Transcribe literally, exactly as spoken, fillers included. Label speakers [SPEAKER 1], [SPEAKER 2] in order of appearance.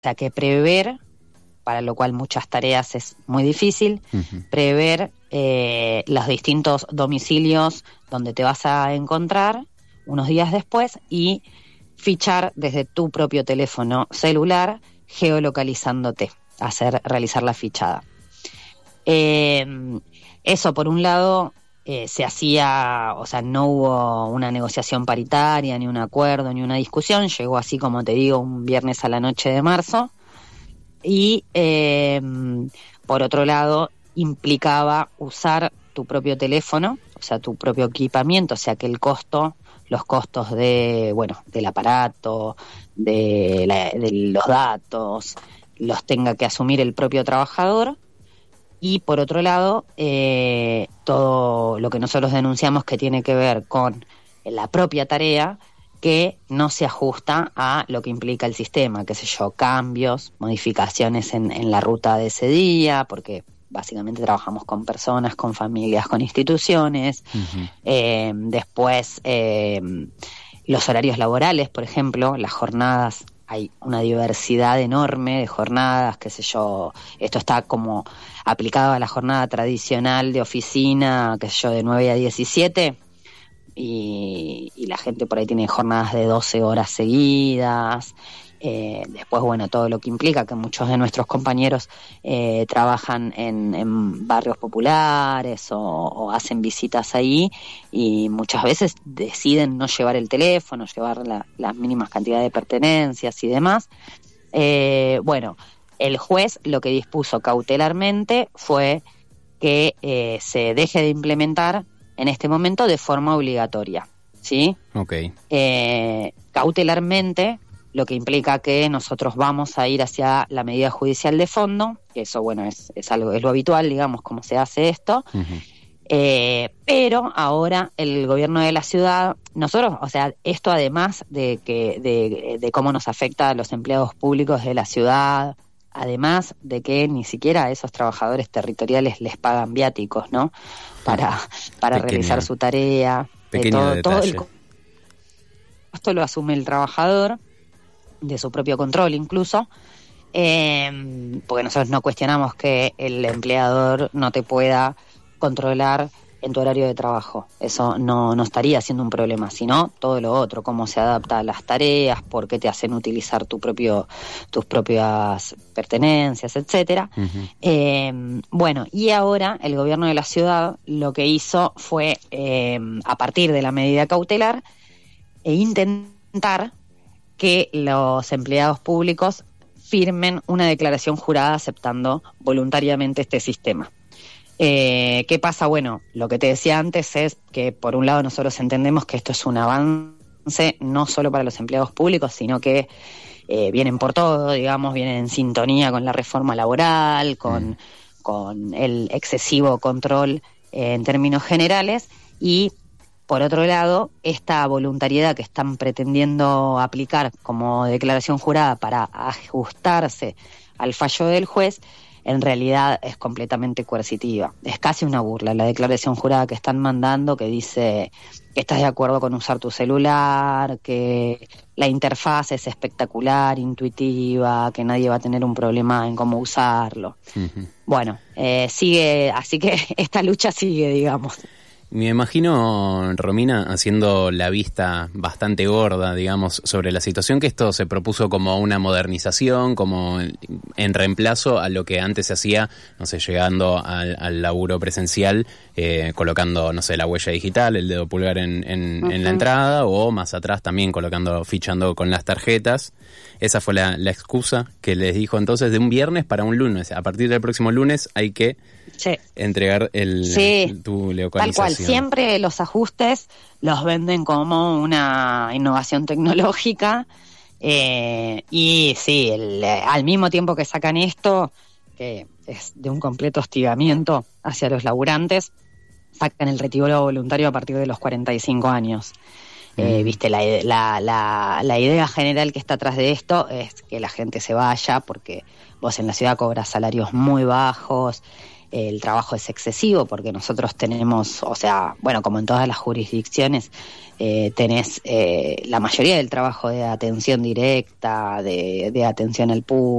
[SPEAKER 1] sea que prever, para lo cual muchas tareas es muy difícil, uh-huh. prever eh, los distintos domicilios donde te vas a encontrar unos días después y fichar desde tu propio teléfono celular, geolocalizándote, hacer, realizar la fichada. Eh, eso por un lado eh, se hacía, o sea, no hubo una negociación paritaria, ni un acuerdo, ni una discusión, llegó así como te digo un viernes a la noche de marzo, y eh, por otro lado implicaba usar tu propio teléfono, o sea, tu propio equipamiento, o sea que el costo, los costos de, bueno, del aparato, de, la, de los datos, los tenga que asumir el propio trabajador. Y por otro lado, eh, todo lo que nosotros denunciamos que tiene que ver con la propia tarea, que no se ajusta a lo que implica el sistema, qué sé yo, cambios, modificaciones en, en la ruta de ese día, porque básicamente trabajamos con personas, con familias, con instituciones. Uh-huh. Eh, después, eh, los horarios laborales, por ejemplo, las jornadas, hay una diversidad enorme de jornadas, qué sé yo, esto está como aplicado a la jornada tradicional de oficina, qué sé yo, de nueve a diecisiete, y, y la gente por ahí tiene jornadas de doce horas seguidas. Eh, después, bueno, todo lo que implica que muchos de nuestros compañeros eh, trabajan en, en barrios populares o, o hacen visitas ahí, y muchas veces deciden no llevar el teléfono, llevar la, las mínimas cantidades de pertenencias y demás. Eh, bueno, el juez lo que dispuso cautelarmente fue que eh, se deje de implementar en este momento de forma obligatoria, ¿sí?
[SPEAKER 2] Okay.
[SPEAKER 1] Eh, cautelarmente, lo que implica que nosotros vamos a ir hacia la medida judicial de fondo, que eso, bueno, es, es algo, es lo habitual, digamos, cómo se hace esto. Uh-huh. Eh, pero ahora el gobierno de la ciudad, nosotros, o sea, esto además de que de, de cómo nos afecta a los empleados públicos de la ciudad, además de que ni siquiera a esos trabajadores territoriales les pagan viáticos, ¿no? Para, para Pequeña, realizar su tarea.
[SPEAKER 2] Pequeño
[SPEAKER 1] eh, todo,
[SPEAKER 2] detalle.
[SPEAKER 1] todo el costo lo asume el trabajador, de su propio control incluso, eh, porque nosotros no cuestionamos que el empleador no te pueda controlar en tu horario de trabajo. Eso no, no estaría siendo un problema, sino todo lo otro, cómo se adapta a las tareas, por qué te hacen utilizar tu propio, tus propias pertenencias, etcétera. Uh-huh. Eh, bueno, y ahora el gobierno de la ciudad lo que hizo fue, eh, a partir de la medida cautelar, e intentar que los empleados públicos firmen una declaración jurada aceptando voluntariamente este sistema. Eh, ¿Qué pasa? Bueno, lo que te decía antes es que por un lado nosotros entendemos que esto es un avance no solo para los empleados públicos, sino que eh, vienen por todo, digamos, vienen en sintonía con la reforma laboral, con, mm. con el excesivo control eh, en términos generales, y por otro lado, esta voluntariedad que están pretendiendo aplicar como declaración jurada para ajustarse al fallo del juez, en realidad es completamente coercitiva. Es casi una burla la declaración jurada que están mandando, que dice que estás de acuerdo con usar tu celular, que la interfaz es espectacular, intuitiva, que nadie va a tener un problema en cómo usarlo. Uh-huh. Bueno, eh, sigue, así que esta lucha sigue, digamos.
[SPEAKER 2] Me imagino, Romina, haciendo la vista bastante gorda, digamos, sobre la situación, que esto se propuso como una modernización, como en reemplazo a lo que antes se hacía, no sé, llegando al, al laburo presencial, eh, colocando, no sé, la huella digital, el dedo pulgar en, en, uh-huh. en la entrada, o más atrás también colocando, fichando con las tarjetas. Esa fue la, la excusa que les dijo entonces de un viernes para un lunes. A partir del próximo lunes hay que sí. entregar el,
[SPEAKER 1] sí.
[SPEAKER 2] tu localización.
[SPEAKER 1] Tal cual, siempre los ajustes los venden como una innovación tecnológica, eh, y sí, el, al mismo tiempo que sacan esto, que es de un completo hostigamiento hacia los laburantes, sacan el retiro voluntario a partir de los cuarenta y cinco años. Eh, viste, la, la, la, la idea general que está atrás de esto es que la gente se vaya porque vos en la ciudad cobras salarios muy bajos, eh, el trabajo es excesivo porque nosotros tenemos, o sea, bueno, como en todas las jurisdicciones, eh, tenés eh, la mayoría del trabajo de atención directa, de, de atención al público,